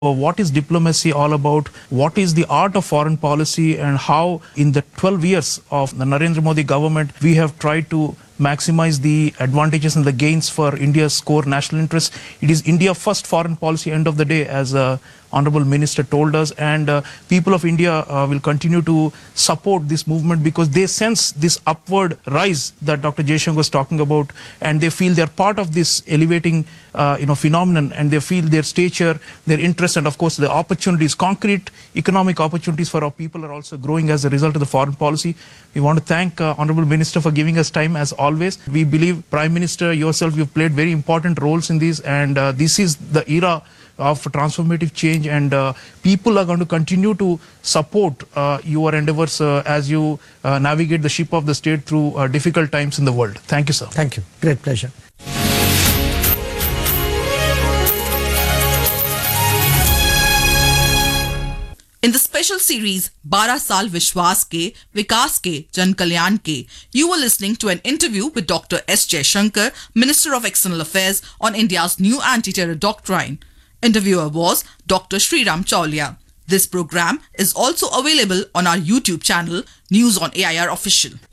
what is diplomacy all about, what is the art of foreign policy, and how in the 12 years of the Narendra Modi government, we have tried to maximize the advantages and the gains for India's core national interests. It is India first foreign policy end of the day, as Honorable Minister told us, and people of India will continue to support this movement because they sense this upward rise that Dr. Jaishankar was talking about, and they feel they're part of this elevating phenomenon, and they feel their stature, their interest, and of course the opportunities, concrete economic opportunities for our people are also growing as a result of the foreign policy. We want to thank Honorable Minister for giving us time as always. We believe Prime Minister, yourself, you've played very important roles in this, and this is the era of transformative change, and people are going to continue to support your endeavors as you navigate the ship of the state through difficult times in the world. Thank you, sir. Thank you. Great pleasure. In the special series 12 Saal Vishwas Ke, Vikas Ke, Jan Kalyan Ke, you were listening to an interview with Dr. S. Jaishankar, Minister of External Affairs, on India's new anti-terror doctrine. Interviewer was Dr. Sriram Chaulia. This program is also available on our YouTube channel, News on AIR Official.